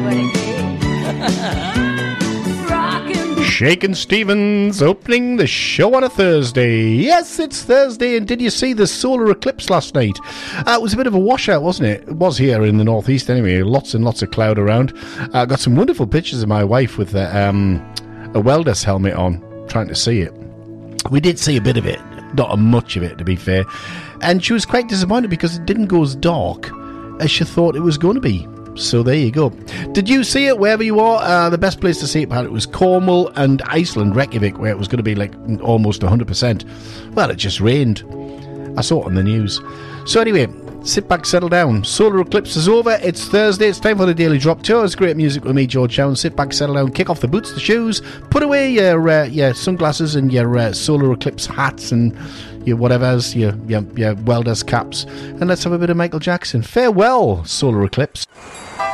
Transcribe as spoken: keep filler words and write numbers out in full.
Shakin' Stevens opening the show on a Thursday. Yes, it's Thursday, and did you see the solar eclipse last night? Uh, it was a bit of a washout, wasn't it? It was here in the northeast anyway. Lots and lots of cloud around. I uh, got some wonderful pictures of my wife with a, um, a welder's helmet on, trying to see it. We did see a bit of it, not much of it, to be fair. And she was quite disappointed because it didn't go as dark as she thought it was going to be. So there you go. Did you see it wherever you are? Uh, the best place to see it, apparently, was Cornwall and Iceland, Reykjavik, where it was going to be like almost one hundred percent. Well, it just rained. I saw it on the news. So anyway, sit back, settle down. Solar eclipse is over. It's Thursday. It's time for the Daily Drop Tour. It's great music with me, George Chown. Sit back, settle down, kick off the boots, the shoes, put away your uh, your sunglasses and your uh, solar eclipse hats and your whatever's, your, your, your welder's caps, and let's have a bit of Michael Jackson. Farewell, solar eclipse.